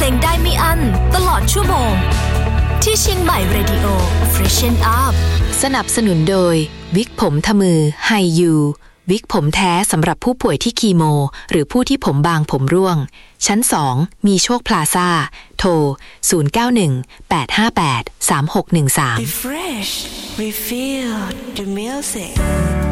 งได้ไม่อั้นตลอดชั่วโมงที่เชียงใหม่เรดิโอ Freshen Up สนับสนุนโดยวิกผมทมือไฮยูวิกผมแท้สำหรับผู้ป่วยที่คีโมหรือผู้ที่ผมบางผมร่วงชั้น2มีโชคพลาซ่าโทร0918583613 Refresh, refill the music